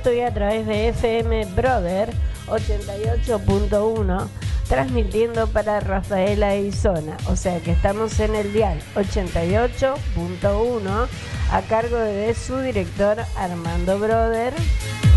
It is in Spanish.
Estoy a través de FM Brother 88.1 transmitiendo para Rafaela y Zona, o sea que estamos en el dial 88.1 a cargo de su director Armando Brother.